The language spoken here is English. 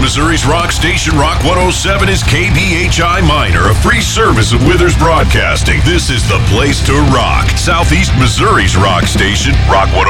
Missouri's rock station, Rock 107, is KBHI Minor, a free service of Withers Broadcasting. This is the place to rock. Southeast Missouri's rock station, Rock 107.